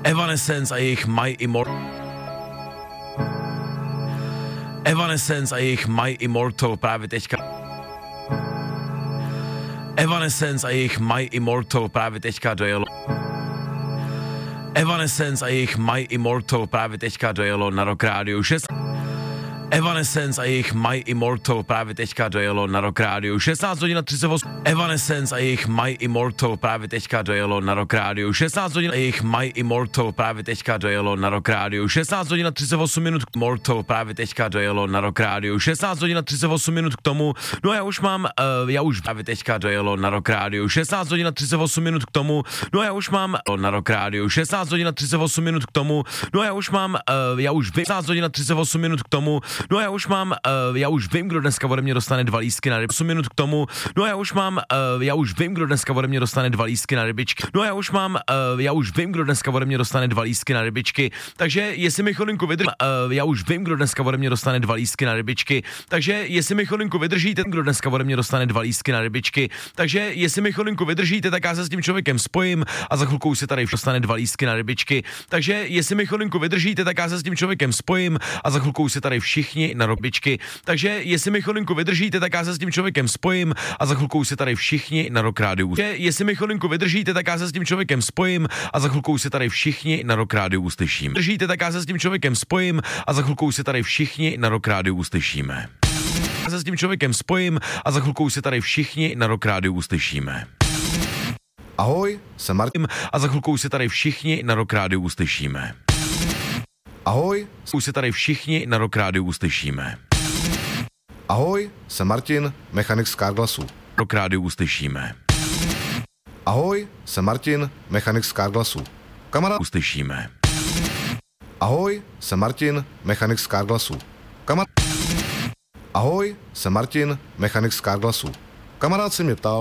Evanescence a jejich My Evanescence a jejich My Immortal právě teďka. Evanescence a jejich My Immortal právě teďka dojelo. Evanescence a jejich My Immortal právě teďka dojelo na Rock Radio 6. Evanescence a jejich My Immortal právě teďka dojelo na Rock Radio 16 hodin 38. Evanescence a jejich My Immortal právě teďka dojelo na Rock Radio 16 hodin a jejich My Immortal právě teďka dojelo na Rock Radio 16 hodin 38 minut. Immortal právě teďka dojelo na Rock Radio 16 hodin 38 minut k tomu. No já už právě teďka dojelo na Rock Radio 16 hodin 38 minut k tomu. No já už mám na Rock Radio 16 hodin 38 minut k tomu. No já už 16 hodin 38 minut k tomu. No já už vím, kdo dneska ode mě dostane 2 lístky na 8 minut k tomu. No já už vím, kdo dneska ode mě dostane 2 lístky na rybičky. No já už vím, kdo dneska ode mě dostane 2 lístky na rybičky. Takže jestli mi chvilinku vydrží, já už vím, kdo dneska ode mě dostane 2 lístky na rybičky. Takže jestli mi chvilinku vydržíte, kdo dneska ode mě dostane 2 lístky na rybičky. Takže jestli mi chvilinku vydržíte, tak já se s tím člověkem spojím a za chvilku se tady dostane 2 lístky na rybičky. Takže jestli mi chvilinku vydržíte, tak já se s tím člověkem spojím a za chvilku se tady všichni na rybičky. Takže jestli mi chvilinku vydržíte, tak já se s tím člověkem spojím a za chvilku se tady všichni na Rock Radio. Jestli mi chvilinku vydržíte, tak já se s tím člověkem spojím a za chvilku se tady všichni na Rock Radio uslyšíme. Držíte, tak já se s tím člověkem spojím a za chvilku se tady všichni na Rock Radio uslyšíme. Já se s tím člověkem spojím a za chvilku se tady všichni na Rock Radio uslyšíme. Ahoj, jsem Martin. A za chvilku se tady všichni na Rock Radio uslyšíme. Ahoj, už se tady všichni na Rock Radio uslyšíme. Ahoj, jsem Martin, mechanik z Carglassu. Rock Radio uslyšíme. Ahoj, jsem Martin, mechanik z Carglassu. Kamarád uslyšíme. Ahoj, jsem Martin, mechanik z Carglassu. Ahoj, jsem Martin, mechanik z Carglassu. Kamarád se mě ptal,